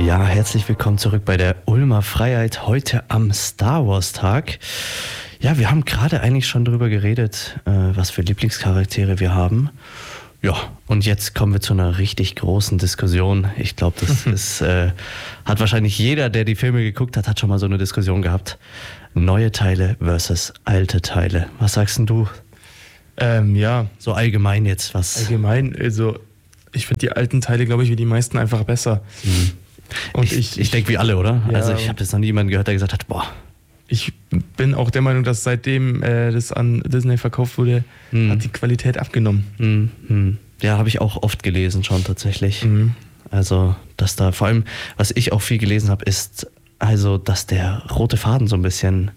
Ja, herzlich willkommen zurück bei der Ulmer Freiheit, heute am Star Wars Tag. Ja, wir haben gerade eigentlich schon darüber geredet, was für Lieblingscharaktere wir haben. Ja, und jetzt kommen wir zu einer richtig großen Diskussion. Ich glaube, das ist, hat wahrscheinlich jeder, der die Filme geguckt hat, schon mal so eine Diskussion gehabt. Neue Teile versus alte Teile. Was sagst denn du? Ja. So allgemein jetzt, was? Allgemein, also ich finde die alten Teile, glaube ich, wie die meisten einfach besser. Mhm. Und ich denke wie alle, oder? Ja, also ich habe jetzt noch nie jemanden gehört, der gesagt hat, boah. Ich bin auch der Meinung, dass seitdem das an Disney verkauft wurde, hat die Qualität abgenommen. Ja, habe ich auch oft gelesen schon tatsächlich. Also, dass da vor allem, was ich auch viel gelesen habe, ist also, dass der rote Faden so ein bisschen,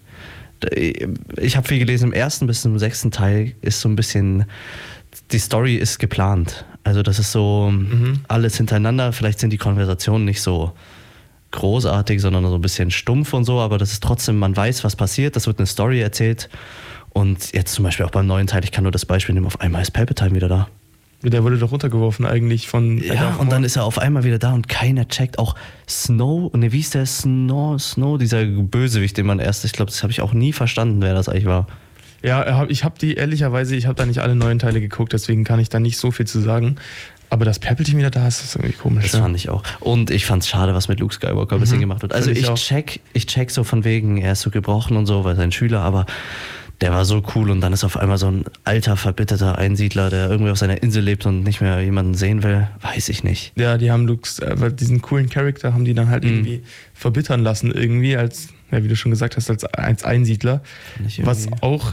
ich habe viel gelesen, im ersten bis zum 6. Teil ist so ein bisschen, die Story ist geplant. Also das ist so alles hintereinander, vielleicht sind die Konversationen nicht so großartig, sondern so ein bisschen stumpf und so, aber das ist trotzdem, man weiß, was passiert, das wird eine Story erzählt. Und jetzt zum Beispiel auch beim neuen Teil, ich kann nur das Beispiel nehmen, auf einmal ist Palpatine wieder da. Der wurde doch runtergeworfen eigentlich von... Ja, und dann ist er auf einmal wieder da und keiner checkt. Auch Snow, ne, wie ist der Snow, dieser Bösewicht, den man erst, ich glaube, das habe ich auch nie verstanden, wer das eigentlich war. Ja, ich habe da nicht alle neuen Teile geguckt, deswegen kann ich da nicht so viel zu sagen. Aber dass Palpatine wieder da ist, ist irgendwie komisch. Das fand ich auch. Und ich fand es schade, was mit Luke Skywalker ein bisschen gemacht wird. Also ich check so von wegen, er ist so gebrochen und so, weil sein Schüler, aber der war so cool und dann ist auf einmal so ein alter, verbitterter Einsiedler, der irgendwie auf seiner Insel lebt und nicht mehr jemanden sehen will, weiß ich nicht. Ja, die haben diesen coolen Charakter haben die dann halt irgendwie verbittern lassen, irgendwie als, ja, wie du schon gesagt hast, als Einsiedler. Was auch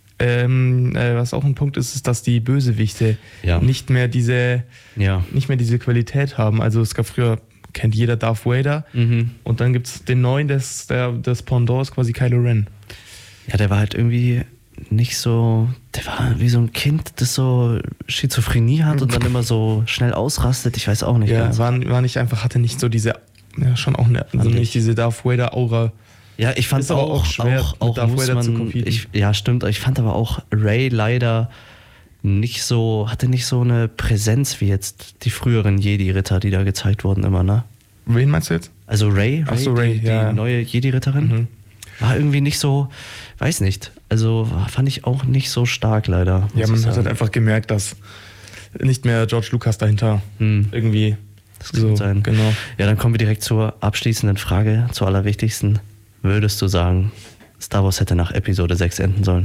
ein Punkt ist, dass die Bösewichte nicht mehr diese Qualität haben. Also es gab früher, kennt jeder Darth Vader und dann gibt es den neuen, das Pendant ist quasi Kylo Ren. Ja, der war halt irgendwie nicht so, der war wie so ein Kind, das so Schizophrenie hat und dann immer so schnell ausrastet, ich weiß auch nicht. Ja, war nicht einfach, hatte nicht so diese, ja schon auch nicht diese Darth Vader Aura. Ja, ich fand es auch schwer, auch Darth Vader zu competen. Ja, stimmt, ich fand aber auch Rey leider hatte nicht so eine Präsenz wie jetzt die früheren Jedi-Ritter, die da gezeigt wurden immer, ne? Wen meinst du jetzt? Also Rey, die neue Jedi-Ritterin. War irgendwie nicht so, weiß nicht, also fand ich auch nicht so stark leider. Ja, man hat halt einfach gemerkt, dass nicht mehr George Lucas dahinter irgendwie das kann sein. Genau. Ja, dann kommen wir direkt zur abschließenden Frage, zur allerwichtigsten. Würdest du sagen, Star Wars hätte nach Episode 6 enden sollen?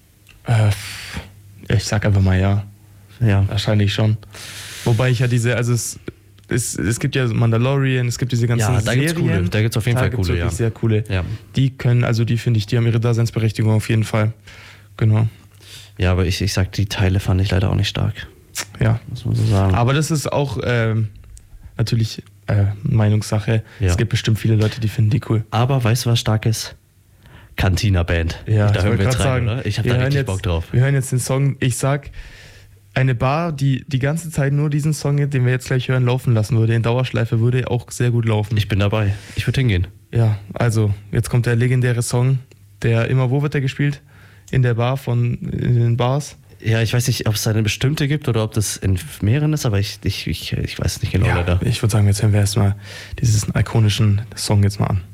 Ich sag einfach mal ja. Ja. Wahrscheinlich schon. Wobei ich ja es gibt ja Mandalorian, es gibt diese ganzen Serien. Da gibt es auf jeden Fall coole, ja. Sehr coole. Ja. Die finde ich, die haben ihre Daseinsberechtigung auf jeden Fall. Genau. Ja, aber ich sag, die Teile fand ich leider auch nicht stark. Ja. Muss man so sagen. Aber das ist auch natürlich Meinungssache. Ja. Es gibt bestimmt viele Leute, die finden die cool. Aber weißt du, was stark ist? Cantina Band. Ja, da hören wir jetzt rein, oder? Ich habe da richtig Bock drauf. Wir hören jetzt den Song, ich sag, eine Bar, die die ganze Zeit nur diesen Song, den wir jetzt gleich hören, laufen lassen würde, in Dauerschleife, würde auch sehr gut laufen. Ich bin dabei. Ich würde hingehen. Ja, also, jetzt kommt der legendäre Song, wo wird der gespielt? In der Bar in den Bars? Ja, ich weiß nicht, ob es eine bestimmte gibt oder ob das in mehreren ist, aber ich weiß nicht genau leider. Ich würde sagen, jetzt hören wir erstmal diesen ikonischen Song jetzt mal an.